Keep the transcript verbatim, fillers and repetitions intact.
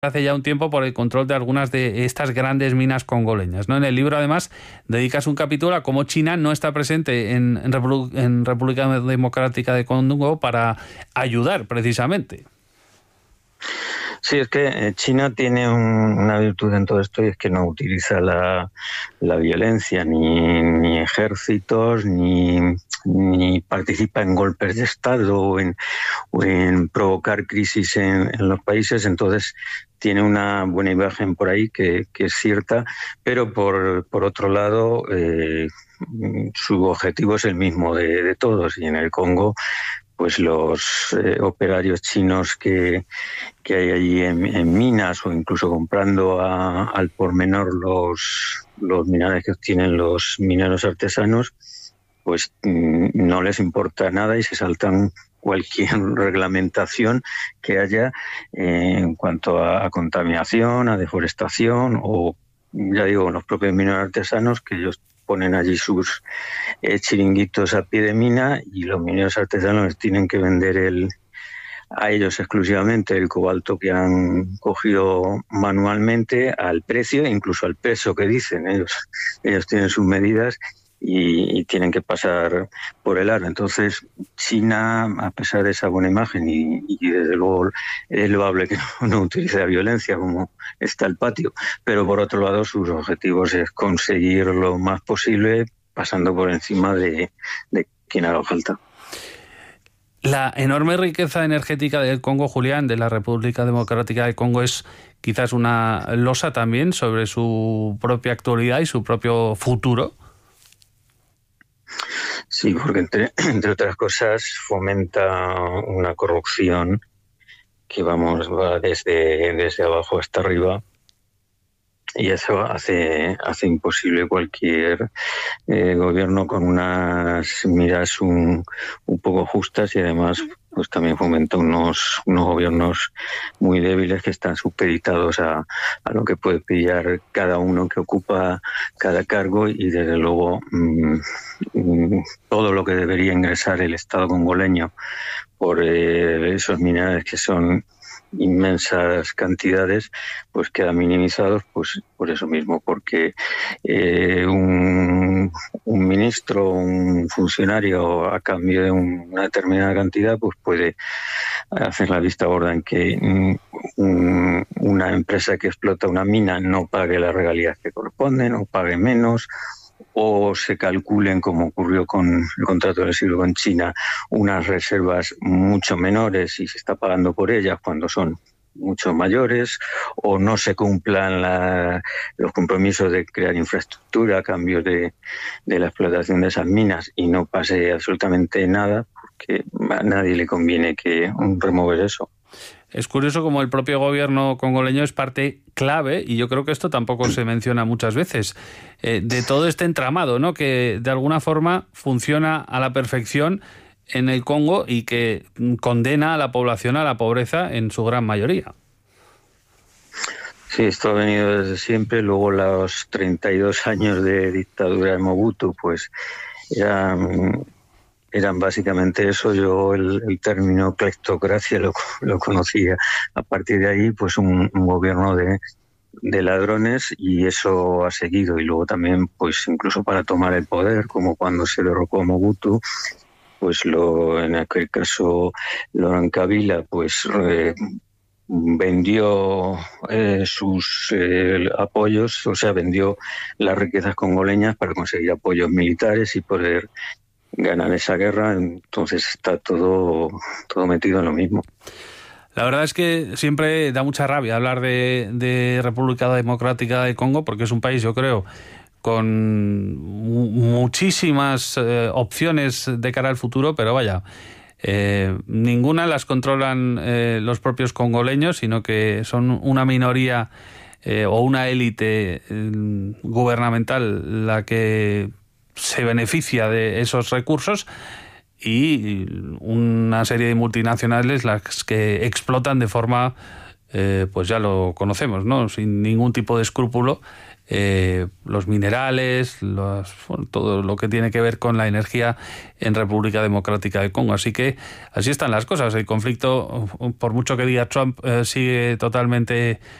hace ya un tiempo por el control de algunas de estas grandes minas congoleñas, ¿no? En el libro, además, dedicas un capítulo a cómo China no está presente en, en, República, en República Democrática de Congo para ayudar, precisamente. Sí, es que China tiene un, una virtud en todo esto, y es que no utiliza la, la violencia, ni, ni ejércitos, ni, ni participa en golpes de Estado o en, o en provocar crisis en, en los países. Entonces tiene una buena imagen por ahí que, que es cierta, pero por, por otro lado eh, su objetivo es el mismo de, de todos, y en el Congo pues los eh, operarios chinos que, que hay allí en, en minas, o incluso comprando a, al por menor los, los minerales que obtienen los mineros artesanos, pues mm, no les importa nada y se saltan cualquier reglamentación que haya eh, en cuanto a, a contaminación, a deforestación, o ya digo, los propios mineros artesanos, que ellos ponen allí sus eh, chiringuitos a pie de mina, y los mineros artesanos tienen que vender el, a ellos exclusivamente el cobalto que han cogido manualmente al precio, incluso al peso que dicen. Ellos, ellos tienen sus medidas y, y tienen que pasar por el aro. Entonces, China, a pesar de esa buena imagen, y, y desde luego es loable que no, no utilice la violencia como está el patio, pero por otro lado sus objetivos es conseguir lo más posible pasando por encima de, de quien haga falta. La enorme riqueza energética del Congo, Julián, de la República Democrática del Congo, es quizás una losa también sobre su propia actualidad y su propio futuro. Sí, porque entre, entre otras cosas fomenta una corrupción que vamos va desde, desde abajo hasta arriba, y eso hace, hace imposible cualquier eh, gobierno con unas miras un, un poco justas, y además pues también fomenta unos, unos gobiernos muy débiles que están supeditados a, a lo que puede pillar cada uno que ocupa cada cargo, y desde luego mmm, mmm, todo lo que debería ingresar el Estado congoleño por eh, esos minerales, que son inmensas cantidades, pues quedan minimizados, pues por eso mismo, porque eh, un, un ministro, un funcionario, a cambio de una determinada cantidad, pues puede hacer la vista gorda en que un, una empresa que explota una mina no pague las regalías que corresponden, o pague menos, o se calculen, como ocurrió con el contrato del siglo con China, unas reservas mucho menores y se está pagando por ellas cuando son mucho mayores, o no se cumplan la, los compromisos de crear infraestructura a cambio de, de la explotación de esas minas, y no pase absolutamente nada, porque a nadie le conviene que remover eso. Es curioso como el propio gobierno congoleño es parte clave, y yo creo que esto tampoco se menciona muchas veces, eh, de todo este entramado, ¿no?, que de alguna forma funciona a la perfección en el Congo y que condena a la población a la pobreza en su gran mayoría. Sí, esto ha venido desde siempre. Luego los treinta y dos años de dictadura de Mobutu, pues eran... eran básicamente eso. Yo el, el término cleptocracia lo, lo conocía a partir de ahí, pues un, un gobierno de, de ladrones, y eso ha seguido. Y luego también, pues incluso para tomar el poder, como cuando se derrocó a Mobutu, pues lo, en aquel caso Laurent Kabila, pues eh, vendió eh, sus eh, apoyos, o sea, vendió las riquezas congoleñas para conseguir apoyos militares y poder ganar esa guerra. Entonces está todo, todo metido en lo mismo. La verdad es que siempre da mucha rabia hablar de, de República Democrática de Congo, porque es un país, yo creo, con muchísimas eh, opciones de cara al futuro, pero vaya, eh, ninguna las controlan eh, los propios congoleños, sino que son una minoría eh, o una élite eh, gubernamental la que se beneficia de esos recursos, y una serie de multinacionales las que explotan de forma eh, pues ya lo conocemos, ¿no? Sin ningún tipo de escrúpulo. Eh, los minerales, los, bueno, todo lo que tiene que ver con la energía en República Democrática del Congo. Así que así están las cosas. El conflicto, por mucho que diga Trump, eh, sigue totalmente